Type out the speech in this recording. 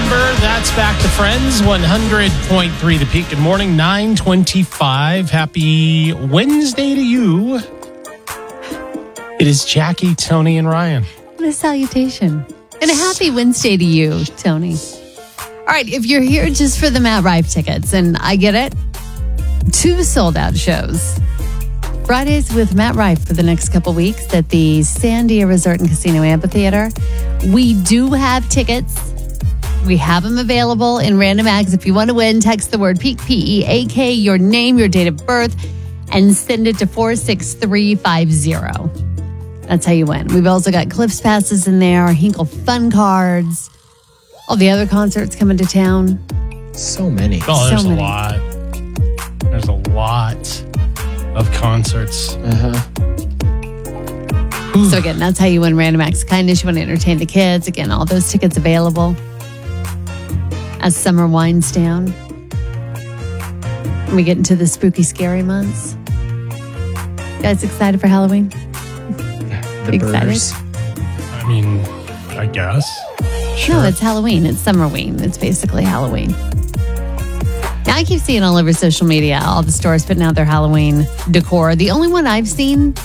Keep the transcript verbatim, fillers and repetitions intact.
number. That's Back to Friends, one hundred point three The Peak. Good morning, nine twenty-five. Happy Wednesday to you. It is Jackie, Tony, and Ryan. What a salutation. And a happy Wednesday to you, Tony. All right, if you're here just for the Matt Rife tickets, and I get it, two sold-out shows. Fridays with Matt Rife for the next couple weeks at the Sandia Resort and Casino Amphitheater. We do have tickets. We have them available in Random Acts. If you want to win, text the word PEAK, P E A K, your name, your date of birth, and send it to four six three five zero. That's how you win. We've also got Cliffs passes in there, Hinkle Fun cards, all the other concerts coming to town. So many. Oh, there's So a many. lot. There's a lot of concerts. Uh-huh. So again, that's how you win Random Acts of Kindness. You want to entertain the kids. Again, all those tickets available as summer winds down. And we get into the spooky, scary months. You guys excited for Halloween? The Excited? Burrs. I mean, I guess. Sure. No, it's Halloween. It's Summerween. It's basically Halloween. Now, I keep seeing all over social media, all the stores putting out their Halloween decor. The only one I've seen